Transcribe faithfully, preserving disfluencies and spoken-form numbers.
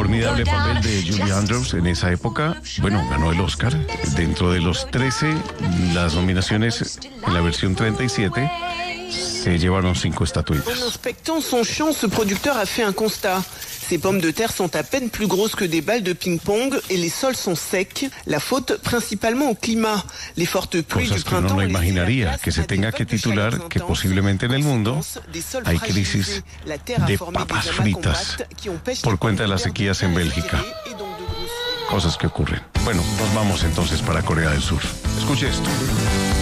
Formidable papel de Julie Andrews en esa época. Bueno, ganó el Oscar. Dentro de los trece, las nominaciones en la versión treinta y siete, se llevaron cinco estatuitas. En inspectant son champ, ce producteur a fait un constat. Ces pommes de terre sont à peine plus grosses que des balles de ping-pong et les sols sont secs. La faute principalement au climat. Les fortes pluies du Cosas que uno printemps. no imaginaría que se tenga que titular que posiblemente en el mundo hay crisis de papas fritas por cuenta de las sequías en Bélgica. Cosas que ocurren. Bueno, nos vamos entonces para Corea del Sur. Escuche esto.